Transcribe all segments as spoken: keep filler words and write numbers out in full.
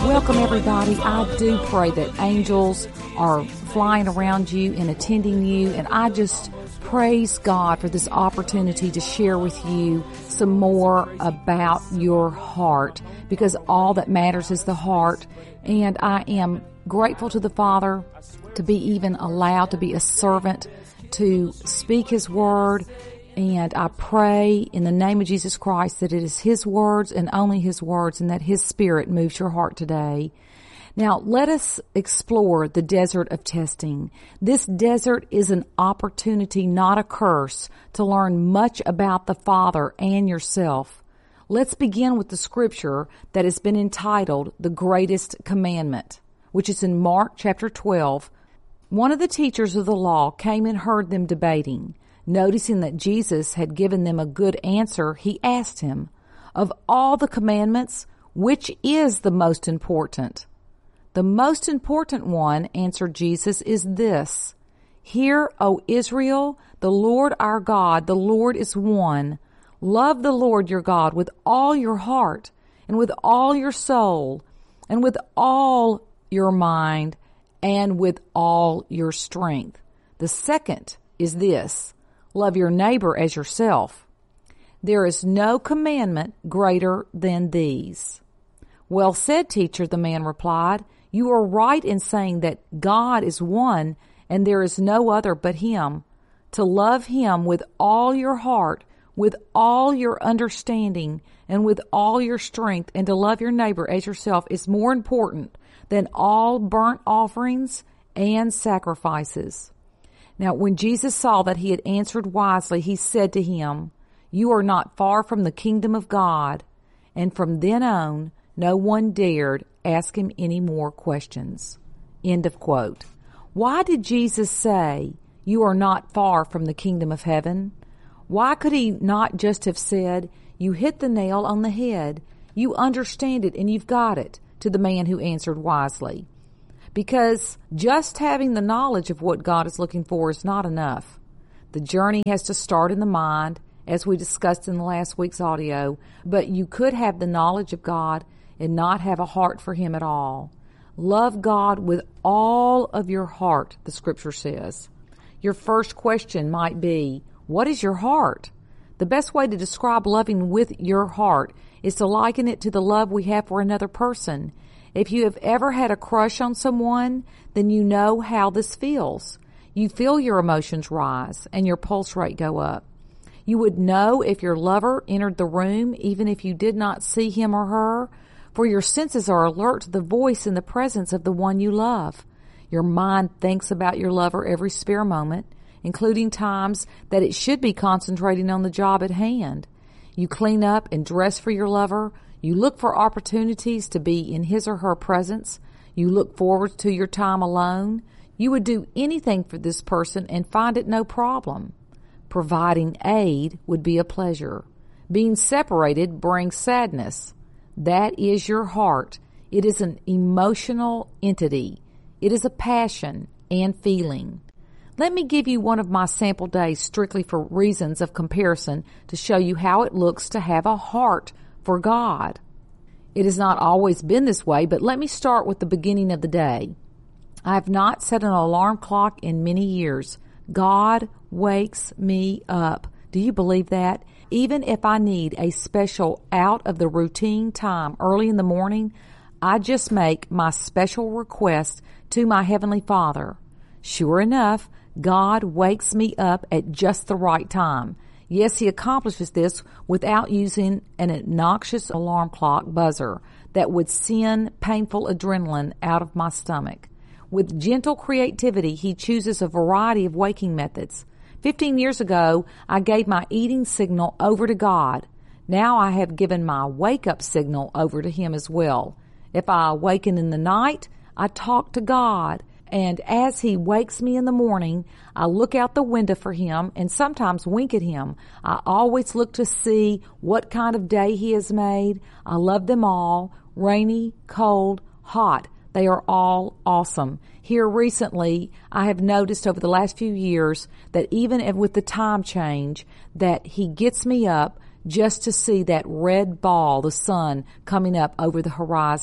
Welcome, everybody. I do pray that angels are flying around you and attending you, and I just praise God for this opportunity to share with you some more about your heart, because all that matters is the heart. And I am grateful to the Father to be even allowed to be a servant to speak His word. And I pray in the name of Jesus Christ that it is His words and only His words, and that His Spirit moves your heart today. Now, let us explore the desert of testing. This desert is an opportunity, not a curse, to learn much about the Father and yourself. Let's begin with the scripture that has been entitled The Greatest Commandment, which is in Mark chapter twelve. One of the teachers of the law came and heard them debating. Noticing that Jesus had given them a good answer, he asked him, "Of all the commandments, which is the most important?" "The most important one," answered Jesus, "is this: Hear, O Israel, the Lord our God, the Lord is one. Love the Lord your God with all your heart, and with all your soul, and with all your mind, and with all your strength. The second is this: love your neighbor as yourself. There is no commandment greater than these." "Well said, teacher," the man replied. "You are right in saying that God is one and there is no other but Him. To love Him with all your heart, with all your understanding, and with all your strength, and to love your neighbor as yourself is more important than all burnt offerings and sacrifices." Now, when Jesus saw that he had answered wisely, he said to him, "You are not far from the kingdom of God." And from then on, no one dared ask him any more questions. End of quote. Why did Jesus say, "You are not far from the kingdom of heaven"? Why could he not just have said, "You hit the nail on the head. You understand it and you've got it," to the man who answered wisely? Because just having the knowledge of what God is looking for is not enough. The journey has to start in the mind, as we discussed in the last week's audio, but you could have the knowledge of God and not have a heart for Him at all. Love God with all of your heart, the scripture says. Your first question might be, what is your heart? The best way to describe loving with your heart is to liken it to the love we have for another person. If you have ever had a crush on someone, then you know how this feels. You feel your emotions rise and your pulse rate go up. You would know if your lover entered the room, even if you did not see him or her, for your senses are alert to the voice and the presence of the one you love. Your mind thinks about your lover every spare moment, including times that it should be concentrating on the job at hand. You clean up and dress for your lover. You look for opportunities to be in his or her presence. You look forward to your time alone. You would do anything for this person and find it no problem. Providing aid would be a pleasure. Being separated brings sadness. That is your heart. It is an emotional entity. It is a passion and feeling. Let me give you one of my sample days strictly for reasons of comparison to show you how it looks to have a heart for God. It has not always been this way, but let me start with the beginning of the day. I have not set an alarm clock in many years. God wakes me up. Do you believe that? Even if I need a special out of the routine time early in the morning, I just make my special request to my Heavenly Father. Sure enough, God wakes me up at just the right time. Yes, He accomplishes this without using an obnoxious alarm clock buzzer that would send painful adrenaline out of my stomach. With gentle creativity, He chooses a variety of waking methods. Fifteen years ago, I gave my eating signal over to God. Now I have given my wake-up signal over to Him as well. If I awaken in the night, I talk to God. And as He wakes me in the morning, I look out the window for Him and sometimes wink at Him. I always look to see what kind of day He has made. I love them all. Rainy, cold, hot. They are all awesome. Here recently, I have noticed over the last few years that even with the time change, that He gets me up just to see that red ball, the sun, coming up over the horizon.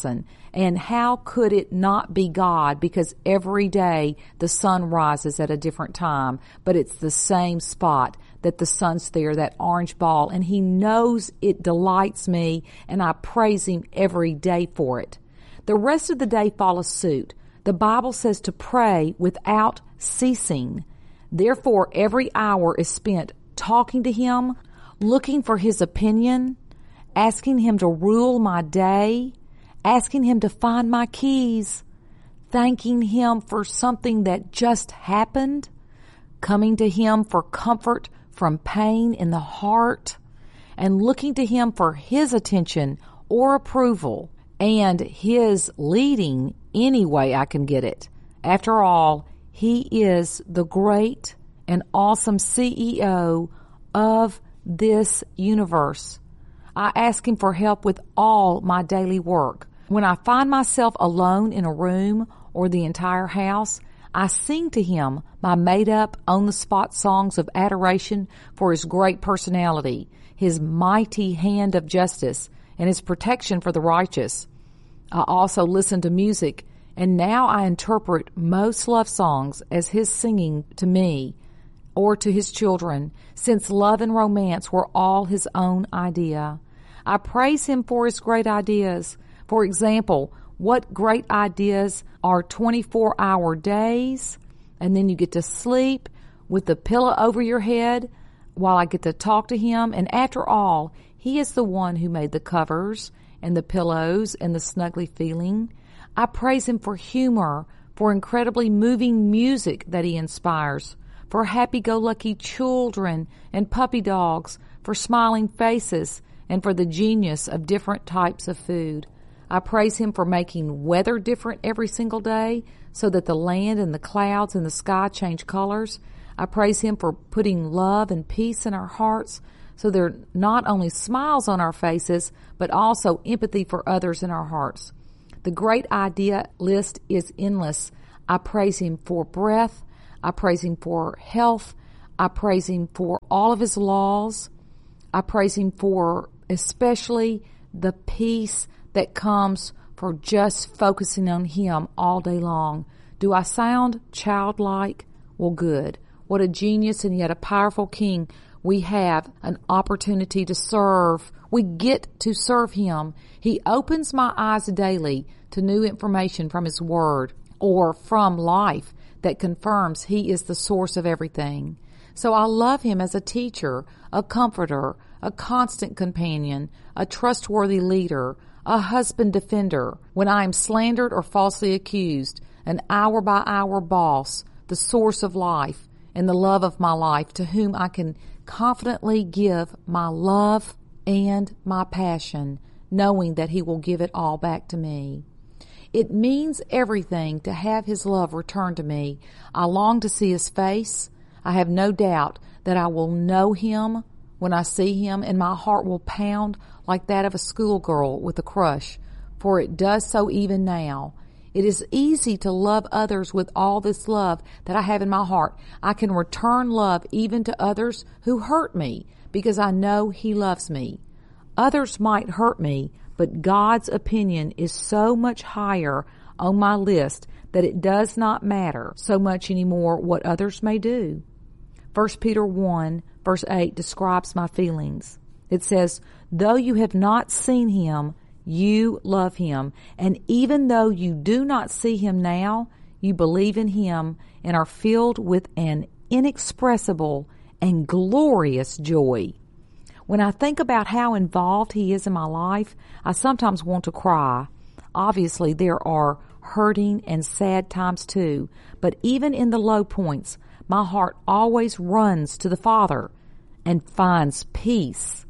And how could it not be God? Because every day the sun rises at a different time, but it's the same spot that the sun's there, that orange ball, and He knows it delights me, and I praise Him every day for it. The rest of the day follows suit. The Bible says to pray without ceasing. Therefore, every hour is spent talking to Him, looking for His opinion, asking Him to rule my day, asking Him to find my keys, thanking Him for something that just happened, coming to Him for comfort from pain in the heart, and looking to Him for His attention or approval and His leading any way I can get it. After all, He is the great and awesome C E O of this universe. I ask Him for help with all my daily work. When I find myself alone in a room or the entire house, I sing to Him my made-up, on-the-spot songs of adoration for His great personality, His mighty hand of justice, and His protection for the righteous. I also listen to music, and now I interpret most love songs as His singing to me or to His children, since love and romance were all His own idea. I praise Him for His great ideas. For example, what great ideas are twenty-four hour days, and then you get to sleep with the pillow over your head while I get to talk to Him. And after all, He is the one who made the covers and the pillows and the snuggly feeling. I praise Him for humor, for incredibly moving music that He inspires, for happy-go-lucky children and puppy dogs, for smiling faces, and for the genius of different types of food. I praise Him for making weather different every single day so that the land and the clouds and the sky change colors. I praise Him for putting love and peace in our hearts so there are not only smiles on our faces, but also empathy for others in our hearts. The great idea list is endless. I praise Him for breath. I praise Him for health. I praise Him for all of His laws. I praise Him for especially the peace that comes for just focusing on Him all day long. Do I sound childlike? Well, good. What a genius and yet a powerful King. We have an opportunity to serve. We get to serve Him. He opens my eyes daily to new information from His Word or from life that confirms He is the source of everything. So I love Him as a teacher, a comforter, a constant companion, a trustworthy leader, a husband defender when I am slandered or falsely accused, an hour-by-hour boss, the source of life and the love of my life, to whom I can confidently give my love and my passion, knowing that He will give it all back to me. It means everything to have His love returned to me. I long to see His face. I have no doubt that I will know Him when I see Him, and my heart will pound like that of a schoolgirl with a crush, for it does so even now. It is easy to love others with all this love that I have in my heart. I can return love even to others who hurt me because I know He loves me. Others might hurt me, but God's opinion is so much higher on my list that it does not matter so much anymore what others may do. First Peter one verse eight describes my feelings. It says, though you have not seen Him, you love Him. And even though you do not see Him now, you believe in Him and are filled with an inexpressible and glorious joy. When I think about how involved He is in my life, I sometimes want to cry. Obviously, there are hurting and sad times too, but even in the low points, my heart always runs to the Father and finds peace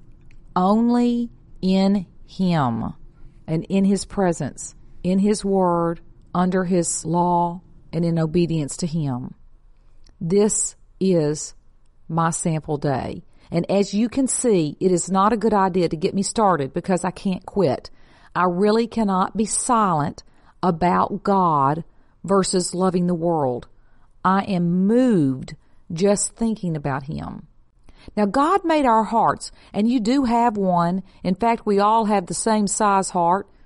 only in Him and in His presence, in His Word, under His law, and in obedience to Him. This is my sample day. And as you can see, it is not a good idea to get me started because I can't quit. I really cannot be silent about God versus loving the world. I am moved just thinking about Him. Now, God made our hearts, and you do have one. In fact, we all have the same size heart.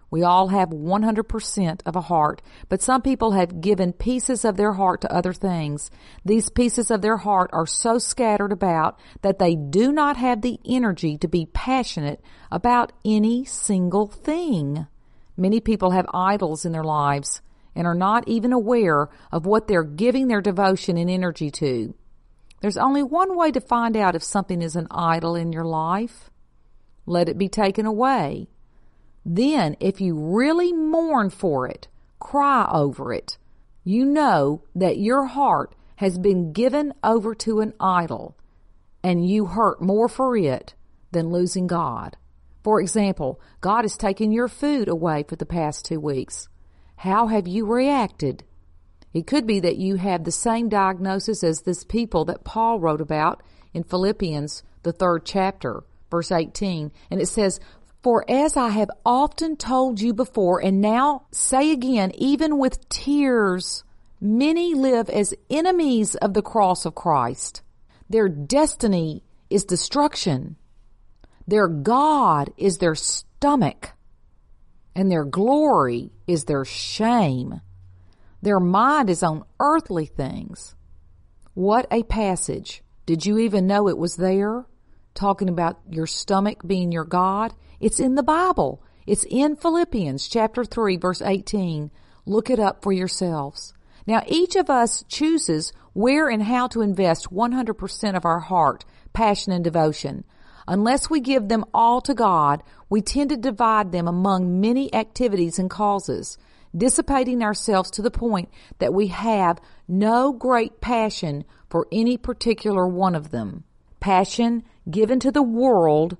We all have one hundred percent of a heart, but some people have given pieces of their heart to other things. These pieces of their heart are so scattered about that they do not have the energy to be passionate about any single thing. Many people have idols in their lives and are not even aware of what they're giving their devotion and energy to. There's only one way to find out if something is an idol in your life. Let it be taken away. Then, if you really mourn for it, cry over it, you know that your heart has been given over to an idol, and you hurt more for it than losing God. For example, God has taken your food away for the past two weeks. How have you reacted? It could be that you have the same diagnosis as this people that Paul wrote about in Philippians, the third chapter, verse eighteen, and it says, "For as I have often told you before, and now say again, even with tears, many live as enemies of the cross of Christ. Their destiny is destruction. Their God is their stomach, and their glory is their shame. Their mind is on earthly things." What a passage. Did you even know it was there? Talking about your stomach being your God. It's in the Bible. It's in Philippians chapter three, verse eighteen. Look it up for yourselves. Now, each of us chooses where and how to invest one hundred percent of our heart, passion, and devotion. Unless we give them all to God, we tend to divide them among many activities and causes, dissipating ourselves to the point that we have no great passion for any particular one of them. Passion given to the world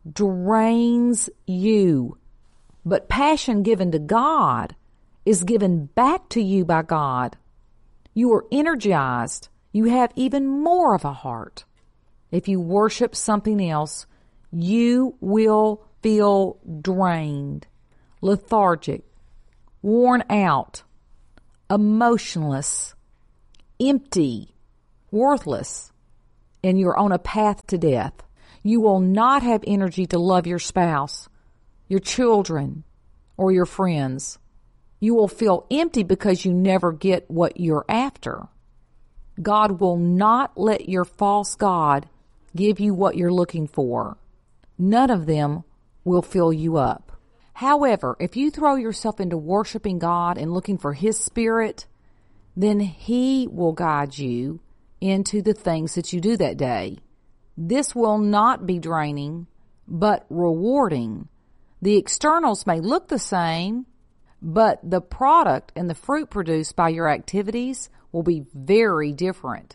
drains you, but passion given to God is given back to you by God. You are energized. You have even more of a heart. If you worship something else, you will feel drained, lethargic, worn out, emotionless, empty, worthless, and you're on a path to death. You will not have energy to love your spouse, your children, or your friends. You will feel empty because you never get what you're after. God will not let your false god give you what you're looking for. None of them will fill you up. However, if you throw yourself into worshiping God and looking for His Spirit, then He will guide you into the things that you do that day. This will not be draining, but rewarding. The externals may look the same, but the product and the fruit produced by your activities will be very different.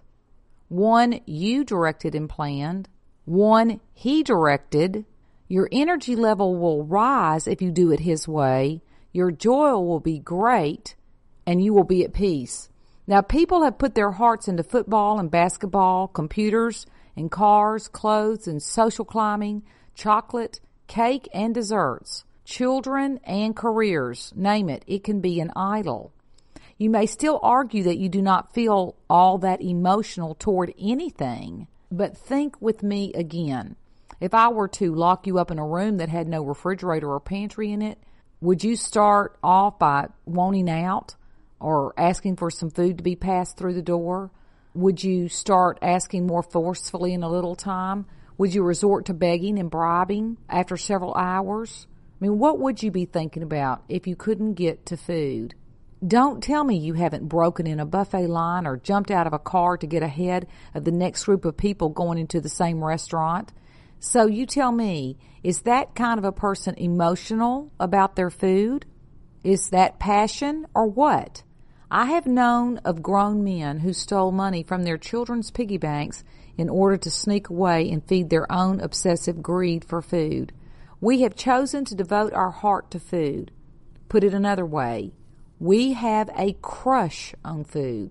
One you directed and planned, one He directed. Your energy level will rise if you do it His way. Your joy will be great, and you will be at peace. Now, people have put their hearts into football and basketball, computers and cars, clothes and social climbing, chocolate, cake and desserts, children and careers. Name it, it can be an idol. You may still argue that you do not feel all that emotional toward anything, but think with me again. If I were to lock you up in a room that had no refrigerator or pantry in it, would you start off by wanting out or asking for some food to be passed through the door? Would you start asking more forcefully in a little time? Would you resort to begging and bribing after several hours? I mean, what would you be thinking about if you couldn't get to food? Don't tell me you haven't broken in a buffet line or jumped out of a car to get ahead of the next group of people going into the same restaurant. So you tell me, is that kind of a person emotional about their food? Is that passion or what? I have known of grown men who stole money from their children's piggy banks in order to sneak away and feed their own obsessive greed for food. We have chosen to devote our heart to food. Put it another way, we have a crush on food.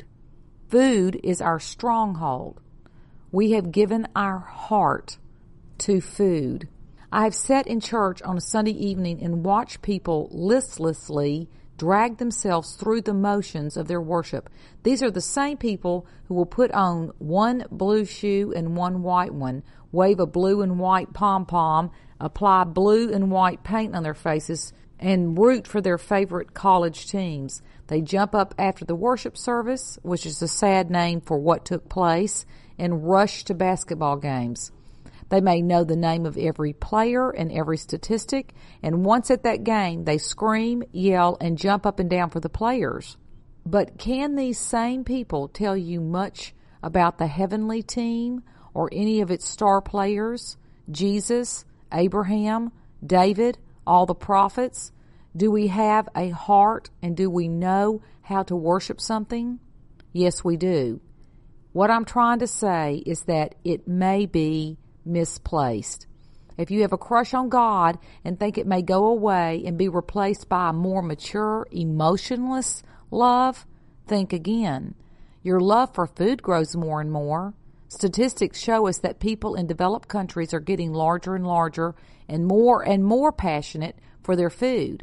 Food is our stronghold. We have given our heart to food. I have sat in church on a Sunday evening and watched people listlessly drag themselves through the motions of their worship. These are the same people who will put on one blue shoe and one white one, wave a blue and white pom-pom, apply blue and white paint on their faces, and root for their favorite college teams. They jump up after the worship service, which is a sad name for what took place, and rush to basketball games. They may know the name of every player and every statistic, and once at that game, they scream, yell, and jump up and down for the players. But can these same people tell you much about the heavenly team or any of its star players? Jesus, Abraham, David, all the prophets? Do we have a heart and do we know how to worship something? Yes, we do. What I'm trying to say is that it may be misplaced. If you have a crush on God and think it may go away and be replaced by a more mature, emotionless love, think again. Your love for food grows more and more. Statistics show us that people in developed countries are getting larger and larger and more and more passionate for their food.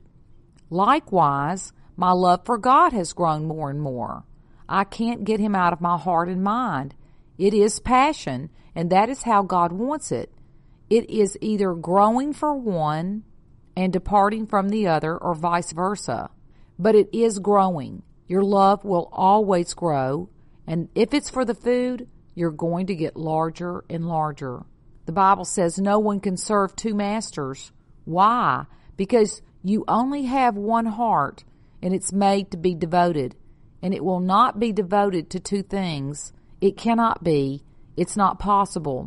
Likewise, my love for God has grown more and more. I can't get him out of my heart and mind. It is passion, and that is how God wants it. It is either growing for one and departing from the other, or vice versa. But it is growing. Your love will always grow, and if it's for the food, you're going to get larger and larger. The Bible says no one can serve two masters. Why? Because you only have one heart, and it's made to be devoted. And it will not be devoted to two things. It cannot be. It's not possible.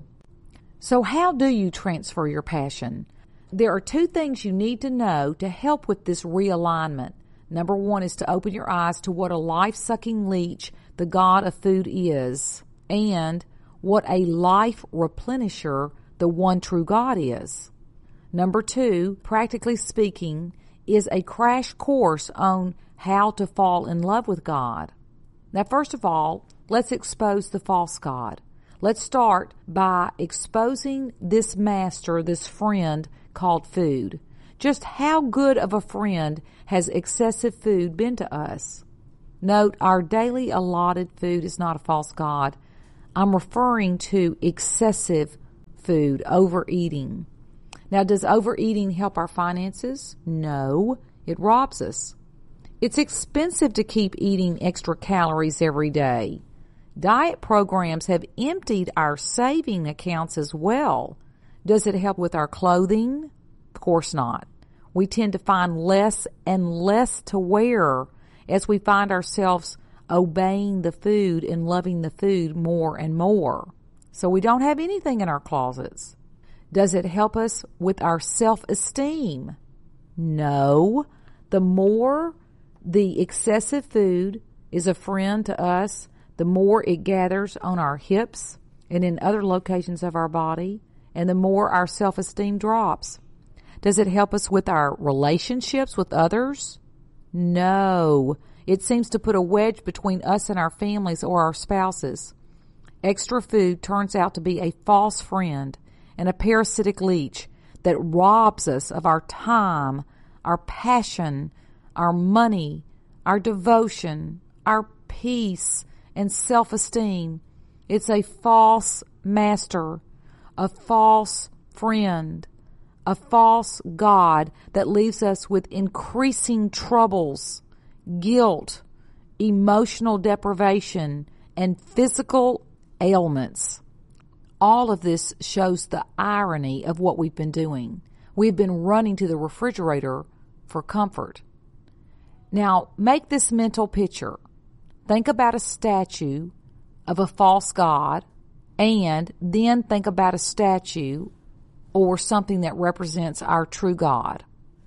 So how do you transfer your passion? There are two things you need to know to help with this realignment. Number one is to open your eyes to what a life-sucking leech the God of food is, and what a life replenisher the one true God is. Number two, practically speaking, is a crash course on how to fall in love with God. Now, first of all, let's expose the false god. Let's start by exposing this master, this friend called food. Just how good of a friend has excessive food been to us? Note, our daily allotted food is not a false god. I'm referring to excessive food, overeating. Now, does overeating help our finances? No, it robs us. It's expensive to keep eating extra calories every day. Diet programs have emptied our saving accounts as well. Does it help with our clothing? Of course not. We tend to find less and less to wear as we find ourselves obeying the food and loving the food more and more. So we don't have anything in our closets. Does it help us with our self-esteem? No. The more the excessive food is a friend to us, the more it gathers on our hips and in other locations of our body, and the more our self-esteem drops. Does it help us with our relationships with others? No. It seems to put a wedge between us and our families or our spouses. Extra food turns out to be a false friend and a parasitic leech that robs us of our time, our passion, our money, our devotion, our peace, and self-esteem. It's a false master, a false friend, a false god that leaves us with increasing troubles, guilt, emotional deprivation, and physical ailments. All of this shows the irony of what we've been doing. We've been running to the refrigerator for comfort. Now, make this mental picture. Think about a statue of a false god, and then think about a statue or something that represents our true God.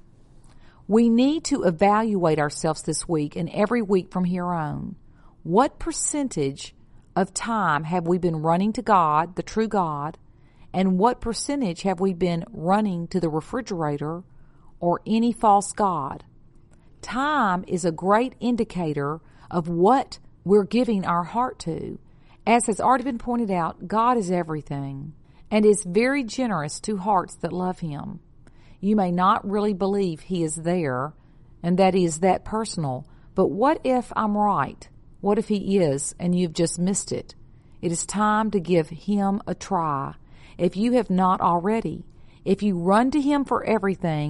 We need to evaluate ourselves this week and every week from here on. What percentage of time have we been running to God, the true God, and what percentage have we been running to the refrigerator or any false god? Time is a great indicator of what we're giving our heart to. As has already been pointed out, God is everything and is very generous to hearts that love Him. You may not really believe He is there and that He is that personal, but what if I'm right? What if He is and you've just missed it? It is time to give Him a try. If you have not already, if you run to Him for everything,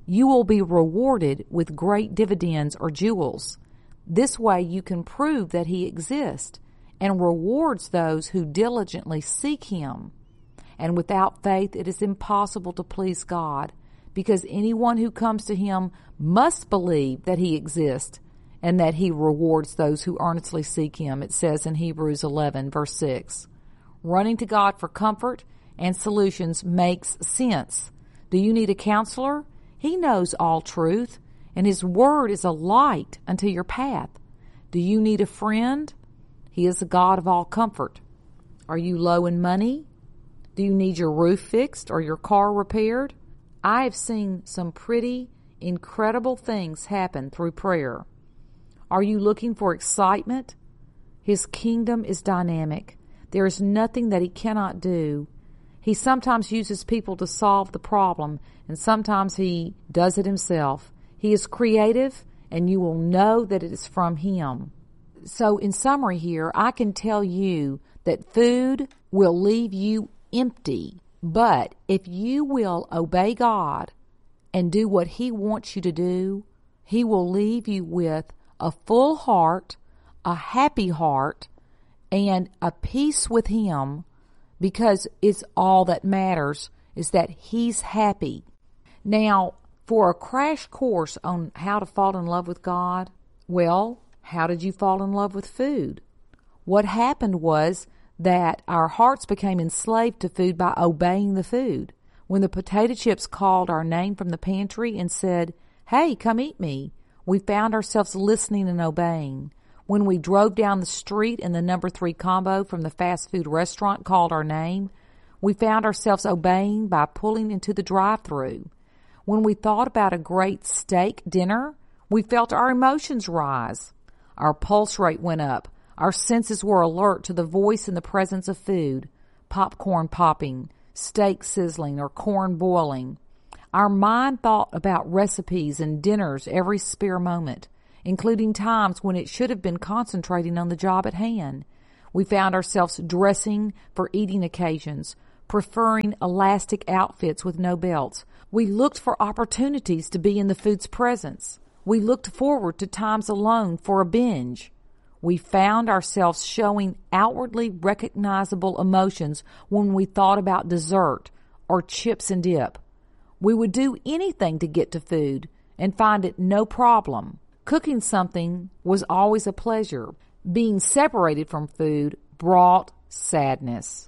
you will be rewarded with great dividends or jewels. This way you can prove that He exists and rewards those who diligently seek Him. And without faith it is impossible to please God, because anyone who comes to Him must believe that He exists and that He rewards those who earnestly seek Him. It says in Hebrews eleven, verse six. Running to God for comfort and solutions makes sense. Do you need a counselor? He knows all truth, and His Word is a light unto your path. Do you need a friend? He is the God of all comfort. Are you low in money? Do you need your roof fixed or your car repaired? I have seen some pretty incredible things happen through prayer. Are you looking for excitement? His kingdom is dynamic. There is nothing that He cannot do. He sometimes uses people to solve the problem, and sometimes He does it Himself. He is creative, and you will know that it is from Him. So in summary here, I can tell you that food will leave you empty, but if you will obey God and do what He wants you to do, He will leave you with a full heart, a happy heart, and a peace with Him, because it's all that matters is that He's happy. Now, for a crash course on how to fall in love with God, well, how did you fall in love with food? What happened was that our hearts became enslaved to food by obeying the food. When the potato chips called our name from the pantry and said, "Hey, come eat me," we found ourselves listening and obeying. When we drove down the street and the number three combo from the fast food restaurant called our name, we found ourselves obeying by pulling into the drive-thru. When we thought about a great steak dinner, we felt our emotions rise. Our pulse rate went up. Our senses were alert to the voice and the presence of food, popcorn popping, steak sizzling, or corn boiling. Our mind thought about recipes and dinners every spare moment, including times when it should have been concentrating on the job at hand. We found ourselves dressing for eating occasions, preferring elastic outfits with no belts. We looked for opportunities to be in the food's presence. We looked forward to times alone for a binge. We found ourselves showing outwardly recognizable emotions when we thought about dessert or chips and dip. We would do anything to get to food and find it no problem. Cooking something was always a pleasure. Being separated from food brought sadness.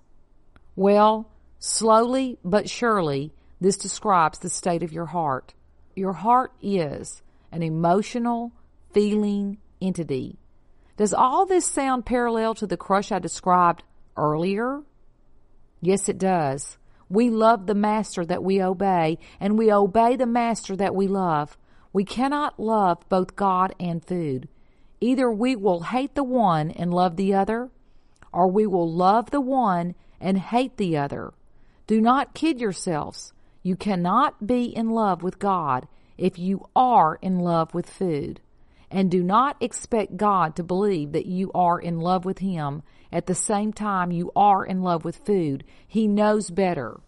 Well, slowly but surely, this describes the state of your heart. Your heart is an emotional, feeling entity. Does all this sound parallel to the crush I described earlier? Yes, it does. We love the master that we obey, and we obey the master that we love. We cannot love both God and food. Either we will hate the one and love the other, or we will love the one and hate the other. Do not kid yourselves. You cannot be in love with God if you are in love with food. And do not expect God to believe that you are in love with Him at the same time you are in love with food. He knows better.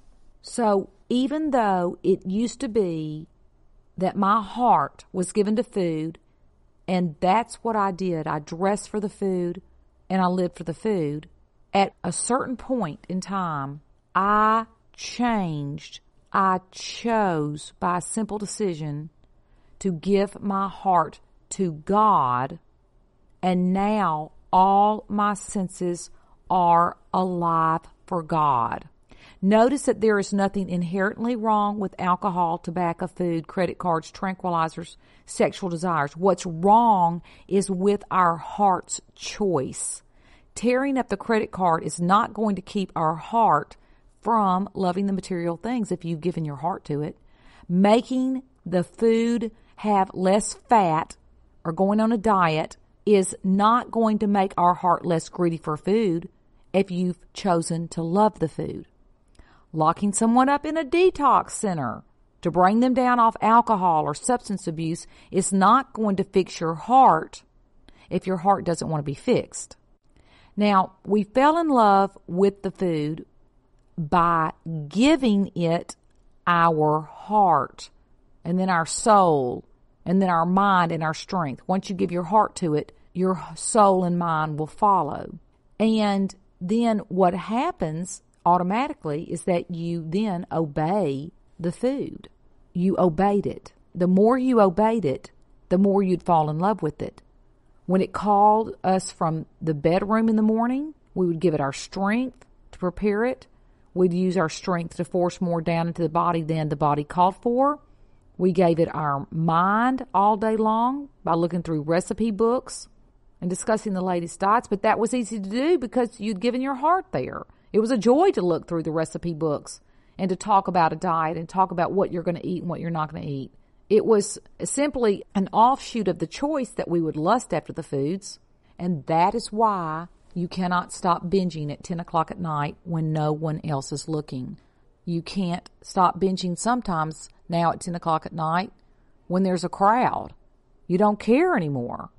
So even though it used to be that my heart was given to food, and that's what I did, I dressed for the food and I lived for the food, at a certain point in time, I changed. I chose by a simple decision to give my heart to God, and now all my senses are alive for God. Notice that there is nothing inherently wrong with alcohol, tobacco, food, credit cards, tranquilizers, sexual desires. What's wrong is with our heart's choice. Tearing up the credit card is not going to keep our heart from loving the material things if you've given your heart to it. Making the food have less fat or going on a diet is not going to make our heart less greedy for food if you've chosen to love the food. Locking someone up in a detox center to bring them down off alcohol or substance abuse is not going to fix your heart if your heart doesn't want to be fixed. Now, we fell in love with the food by giving it our heart. and then our soul, and then our mind and our strength. Once you give your heart to it, your soul and mind will follow. And then what happens automatically is that you then obey the food. You obeyed it. The more you obeyed it, the more you'd fall in love with it. When it called us from the bedroom in the morning, we would give it our strength to prepare it. We'd use our strength to force more down into the body than the body called for. We gave it our mind all day long by looking through recipe books and discussing the latest diets, but that was easy to do because you'd given your heart there. It was a joy to look through the recipe books and to talk about a diet and talk about what you're going to eat and what you're not going to eat. It was simply an offshoot of the choice that we would lust after the foods, and that is why you cannot stop binging at ten o'clock at night when no one else is looking. You can't stop binging sometimes now at ten o'clock at night when there's a crowd. You don't care anymore.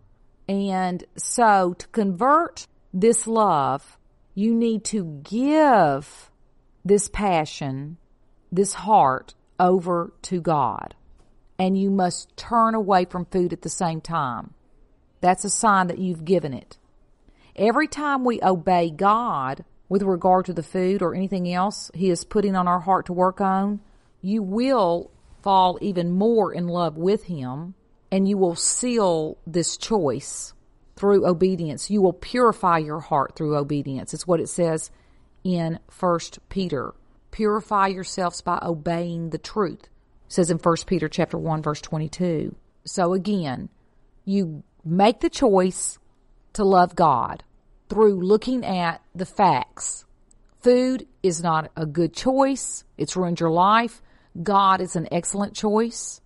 And so to convert this love, you need to give this passion, this heart over to God. And you must turn away from food at the same time. That's a sign that you've given it. Every time we obey God with regard to the food or anything else He is putting on our heart to work on, you will fall even more in love with Him, and you will seal this choice through obedience. You will purify your heart through obedience. It's what it says in First Peter. Purify yourselves by obeying the truth. It says in First Peter chapter one, verse twenty-two. So again, you make the choice to love God through looking at the facts. Food is not a good choice. It's ruined your life. God is an excellent choice.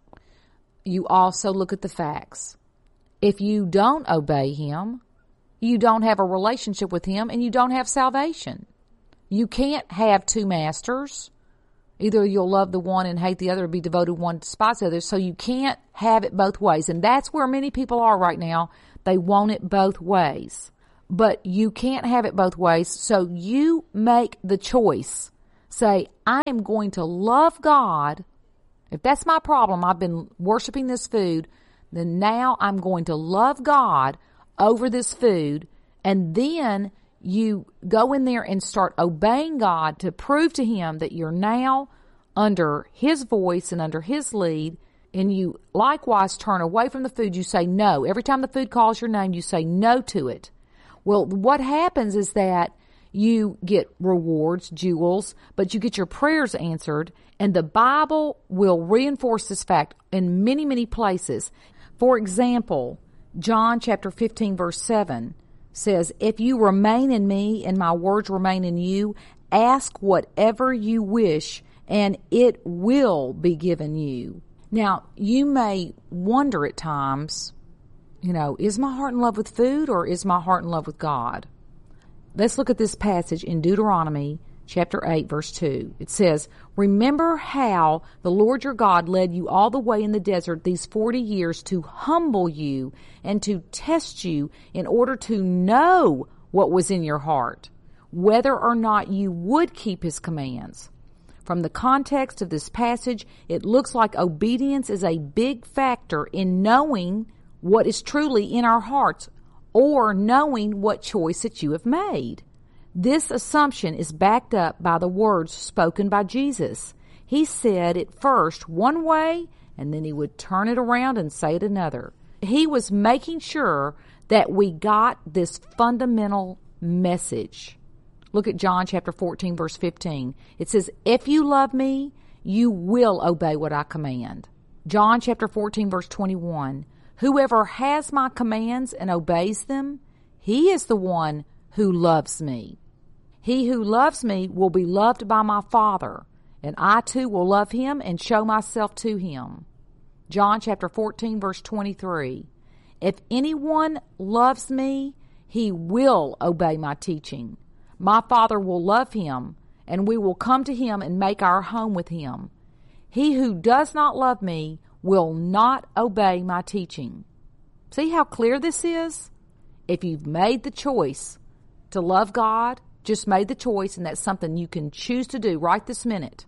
You also look at the facts. If you don't obey Him, you don't have a relationship with Him and you don't have salvation. You can't have two masters. Either you'll love the one and hate the other, or be devoted one, despise the other. So you can't have it both ways. And that's where many people are right now. They want it both ways. But you can't have it both ways. So you make the choice. Say, I am going to love God. If that's my problem, I've been worshiping this food, then now I'm going to love God over this food. And then you go in there and start obeying God to prove to Him that you're now under His voice and under His lead. And you likewise turn away from the food. You say no. Every time the food calls your name, you say no to it. Well, what happens is that you get rewards, jewels, but you get your prayers answered. And the Bible will reinforce this fact in many, many places. For example, John chapter fifteen, verse seven says, if you remain in me and my words remain in you, ask whatever you wish and it will be given you. Now, you may wonder at times, you know, is my heart in love with food or is my heart in love with God? Let's look at this passage in Deuteronomy chapter eight, verse two. It says, remember how the Lord your God led you all the way in the desert these forty years to humble you and to test you in order to know what was in your heart, whether or not you would keep His commands. From the context of this passage, it looks like obedience is a big factor in knowing what is truly in our hearts or knowing what choice that you have made. This assumption is backed up by the words spoken by Jesus. He said it first one way, and then He would turn it around and say it another. He was making sure that we got this fundamental message. Look at John chapter fourteen, verse fifteen. It says, if you love me, you will obey what I command. John chapter fourteen, verse twenty-one. Whoever has my commands and obeys them, he is the one who loves me. He who loves me will be loved by my Father, and I too will love him and show myself to him. John chapter fourteen, verse twenty-three. If anyone loves me, he will obey my teaching. My Father will love him, and we will come to him and make our home with him. He who does not love me will not obey my teaching. See how clear this is? If you've made the choice to love God, just made the choice, and that's something you can choose to do right this minute.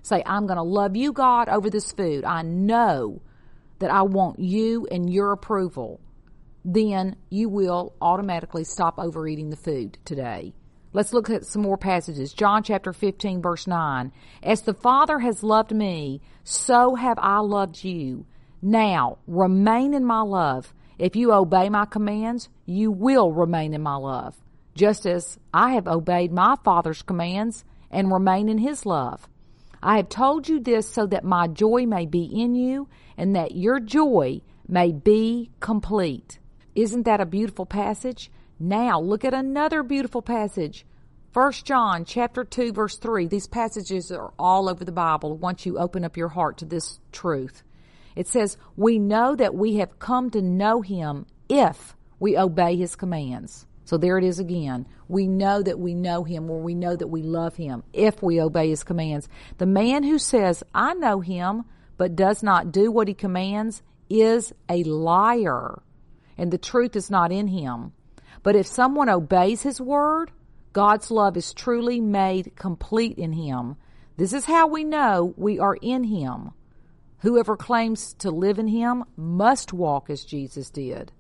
Say, I'm going to love you, God, over this food. I know that I want you and your approval. Then you will automatically stop overeating the food today. Let's look at some more passages. John chapter fifteen, verse nine. As the Father has loved me, so have I loved you. Now, remain in my love. If you obey my commands, you will remain in my love, just as I have obeyed my Father's commands and remain in his love. I have told you this so that my joy may be in you and that your joy may be complete. Isn't that a beautiful passage? Now look at another beautiful passage. First John chapter two, verse three. These passages are all over the Bible once you open up your heart to this truth. It says, we know that we have come to know him if we obey his commands. So there it is again. We know that we know him, or we know that we love him if we obey his commands. The man who says, I know him, but does not do what he commands is a liar, and the truth is not in him. But if someone obeys his word, God's love is truly made complete in him. This is how we know we are in him. Whoever claims to live in him must walk as Jesus did.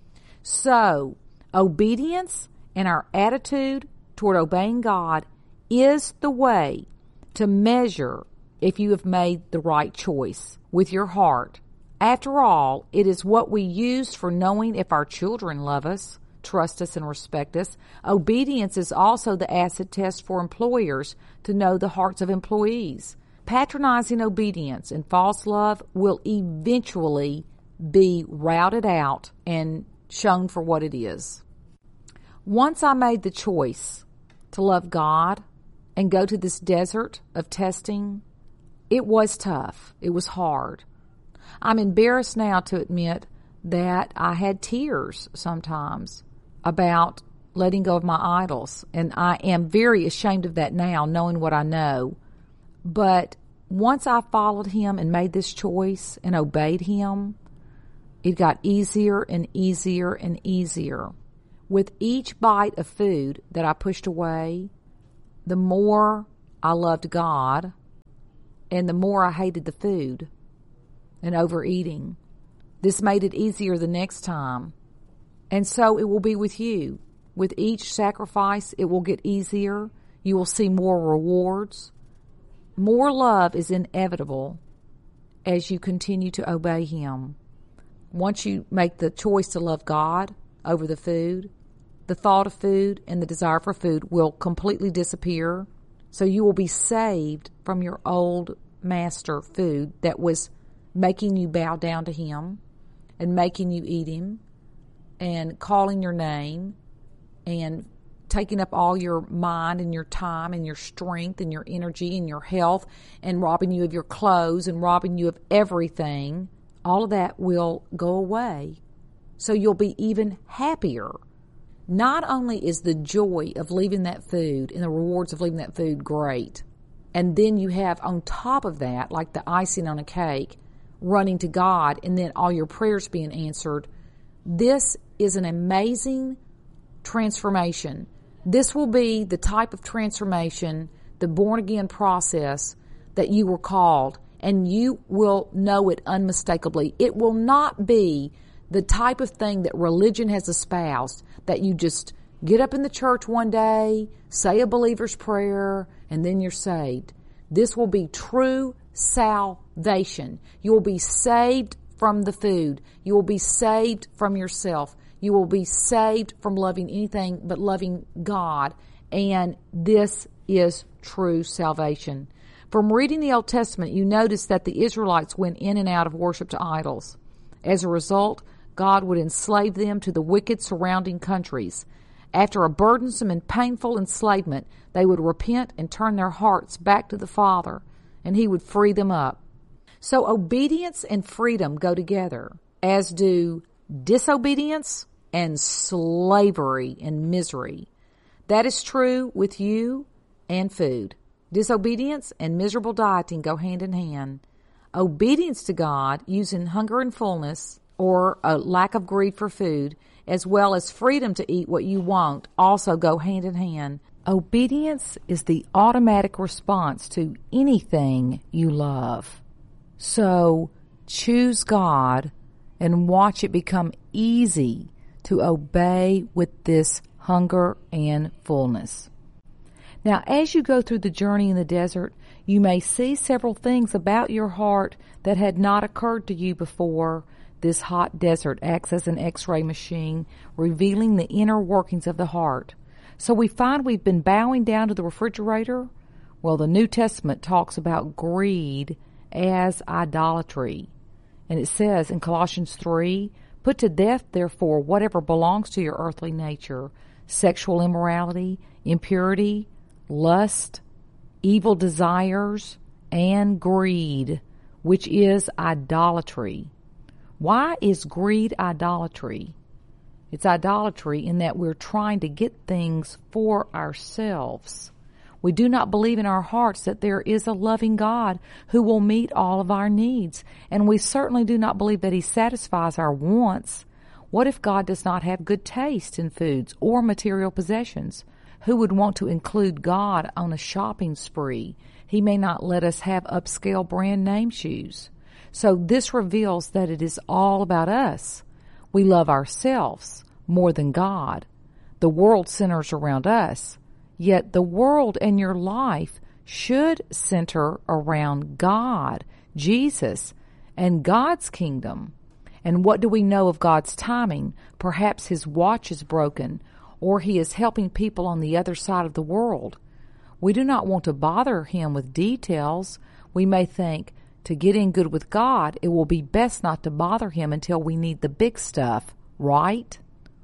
So, obedience and our attitude toward obeying God is the way to measure if you have made the right choice with your heart. After all, it is what we use for knowing if our children love us, trust us, and respect us. Obedience is also the acid test for employers to know the hearts of employees. Patronizing obedience and false love will eventually be routed out and shown for what it is. Once I made the choice to love God and go to this desert of testing, it was tough. It was hard. I'm embarrassed now to admit that I had tears sometimes about letting go of my idols. And I am very ashamed of that now, knowing what I know. But once I followed him and made this choice and obeyed him, it got easier and easier and easier. With each bite of food that I pushed away, the more I loved God and the more I hated the food and overeating. This made it easier the next time. And so it will be with you. With each sacrifice, it will get easier. You will see more rewards. More love is inevitable as you continue to obey him. Once you make the choice to love God over the food, the thought of food and the desire for food will completely disappear. So you will be saved from your old master food that was making you bow down to him and making you eat him and calling your name and taking up all your mind and your time and your strength and your energy and your health and robbing you of your clothes and robbing you of everything. All of that will go away. So you'll be even happier. Not only is the joy of leaving that food and the rewards of leaving that food great, and then you have on top of that, like the icing on a cake, running to God and then all your prayers being answered. This is an amazing transformation. This will be the type of transformation, the born-again process that you were called, and you will know it unmistakably. It will not be the type of thing that religion has espoused, that you just get up in the church one day, say a believer's prayer, and then you're saved. This will be true salvation. You will be saved from the food. You will be saved from yourself. You will be saved from loving anything but loving God. And this is true salvation. From reading the Old Testament, you notice that the Israelites went in and out of worship to idols. As a result, God would enslave them to the wicked surrounding countries. After a burdensome and painful enslavement, they would repent and turn their hearts back to the Father, and he would free them up. So obedience and freedom go together, as do disobedience and slavery and misery. That is true with you and food. Disobedience and miserable dieting go hand in hand. Obedience to God, using hunger and fullness or a lack of greed for food, as well as freedom to eat what you want, also go hand in hand. Obedience is the automatic response to anything you love. So choose God and watch it become easy to obey with this hunger and fullness. Now, as you go through the journey in the desert, you may see several things about your heart that had not occurred to you before. This hot desert acts as an x-ray machine, revealing the inner workings of the heart. So we find we've been bowing down to the refrigerator. Well, the New Testament talks about greed as idolatry. And it says in Colossians three, "Put to death, therefore, whatever belongs to your earthly nature, sexual immorality, impurity, lust, evil desires, and greed, which is idolatry." Why is greed idolatry? It's idolatry in that we're trying to get things for ourselves. We do not believe in our hearts that there is a loving God who will meet all of our needs, and we certainly do not believe that He satisfies our wants. What if God does not have good taste in foods or material possessions? Who would want to include God on a shopping spree? He may not let us have upscale brand name shoes. So this reveals that it is all about us. We love ourselves more than God. The world centers around us. Yet the world and your life should center around God, Jesus, and God's kingdom. And what do we know of God's timing? Perhaps His watch is broken, or He is helping people on the other side of the world. We do not want to bother Him with details. We may think, to get in good with God, it will be best not to bother Him until we need the big stuff, right?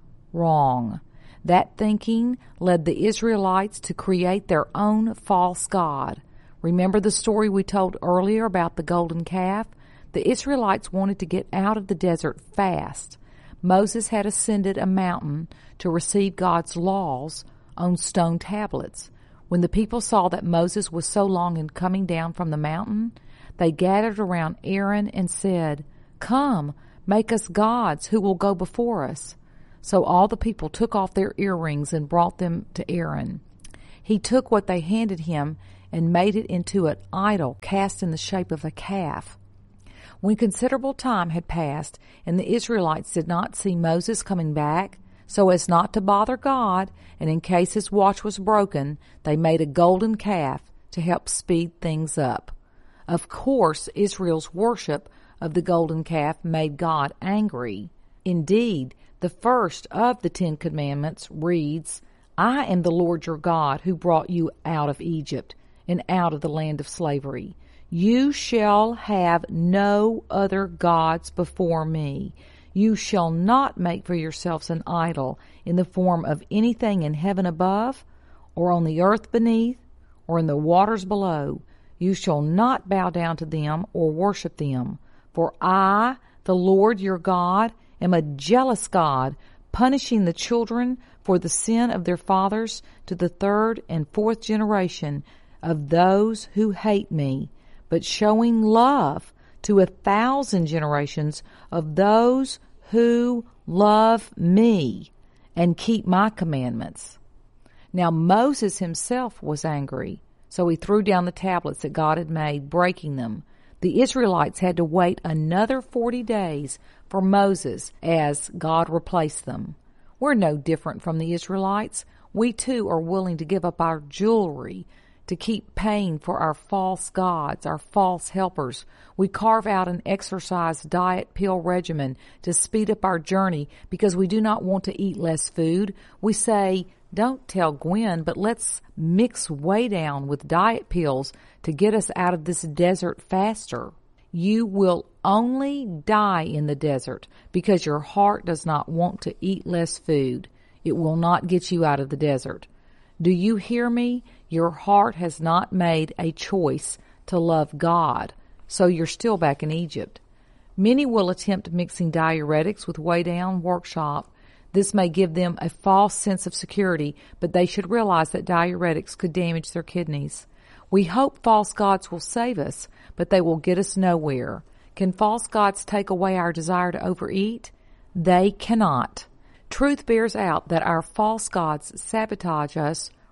Wrong. That thinking led the Israelites to create their own false god. Remember the story we told earlier about the golden calf? The Israelites wanted to get out of the desert fast. Moses had ascended a mountain to receive God's laws on stone tablets. When the people saw that Moses was so long in coming down from the mountain, they gathered around Aaron and said, "Come, make us gods who will go before us." So all the people took off their earrings and brought them to Aaron. He took what they handed him and made it into an idol cast in the shape of a calf. When considerable time had passed and the Israelites did not see Moses coming back, so as not to bother God, and in case his watch was broken, they made a golden calf to help speed things up. Of course, Israel's worship of the golden calf made God angry. Indeed, the first of the Ten Commandments reads, "I am the Lord your God who brought you out of Egypt and out of the land of slavery. You shall have no other gods before me. You shall not make for yourselves an idol in the form of anything in heaven above, or on the earth beneath, or in the waters below. You shall not bow down to them or worship them. For I, the Lord your God, am a jealous God, punishing the children for the sin of their fathers to the third and fourth generation of those who hate me, but showing love to a thousand generations of those who love me and keep my commandments." Now Moses himself was angry, so he threw down the tablets that God had made, breaking them. The Israelites had to wait another forty days for Moses as God replaced them. We're no different from the Israelites. We too are willing to give up our jewelry to keep paying for our false gods, our false helpers. We carve out an exercise diet pill regimen to speed up our journey because we do not want to eat less food. We say, "Don't tell Gwen, but let's mix Way Down with diet pills to get us out of this desert faster." You will only die in the desert because your heart does not want to eat less food. It will not get you out of the desert. Do you hear me? Your heart has not made a choice to love God, so you're still back in Egypt. Many will attempt mixing diuretics with Way Down Workshop. This may give them a false sense of security, but they should realize that diuretics could damage their kidneys. We hope false gods will save us, but they will get us nowhere. Can false gods take away our desire to overeat? They cannot. Truth bears out that our false gods sabotage us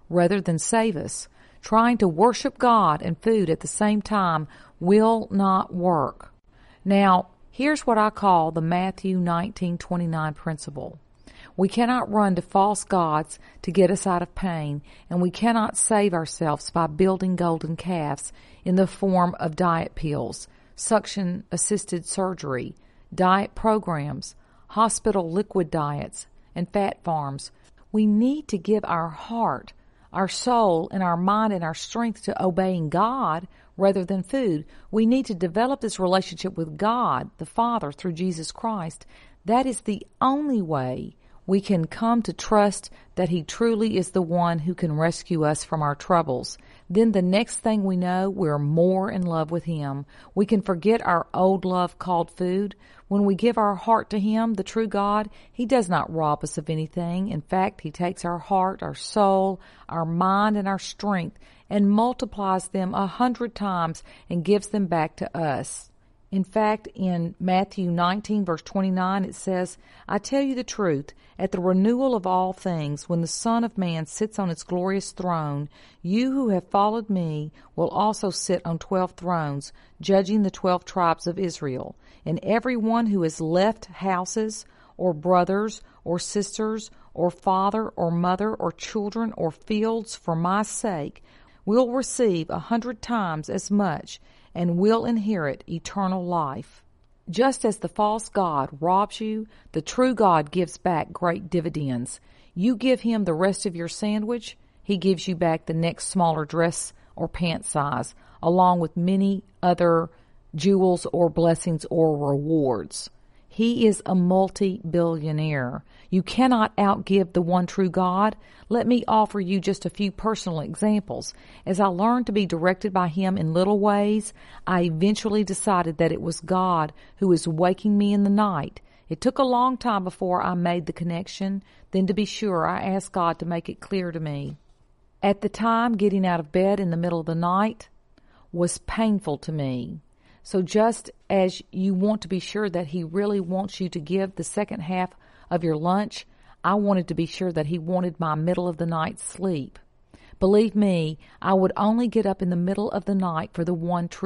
rather than save us. Trying to worship God and food at the same time will not work. Now, here's what I call the Matthew nineteen twenty-nine principle. We cannot run to false gods to get us out of pain, and we cannot save ourselves by building golden calves in the form of diet pills, suction-assisted surgery, diet programs, hospital liquid diets, and fat farms. We need to give our heart, our soul, and our mind and our strength to obeying God rather than food. We need to develop this relationship with God, the Father, through Jesus Christ. That is the only way we can come to trust that He truly is the one who can rescue us from our troubles. Then the next thing we know, we're more in love with Him. We can forget our old love called food. When we give our heart to Him, the true God, He does not rob us of anything. In fact, He takes our heart, our soul, our mind, and our strength and multiplies them a hundred times and gives them back to us. In fact, in Matthew nineteen, verse twenty-nine, it says, I tell you the truth, at the renewal of all things, when the Son of Man sits on His glorious throne, you who have followed me will also sit on twelve thrones, judging the twelve tribes of Israel. And everyone who has left houses, or brothers, or sisters, or father, or mother, or children, or fields for my sake, will receive a hundred times as much and will inherit eternal life. Just as the false god robs you, the true God gives back great dividends. You give Him the rest of your sandwich, He gives you back the next smaller dress or pant size, along with many other jewels or blessings or rewards. He is a multi-billionaire. You cannot outgive the one true God. Let me offer you just a few personal examples. As I learned to be directed by Him in little ways, I eventually decided that it was God who is waking me in the night. It took a long time before I made the connection. Then to be sure, I asked God to make it clear to me. At the time, getting out of bed in the middle of the night was painful to me. So just as you want to be sure that He really wants you to give the second half of your lunch, I wanted to be sure that He wanted my middle of the night sleep. Believe me, I would only get up in the middle of the night for the one true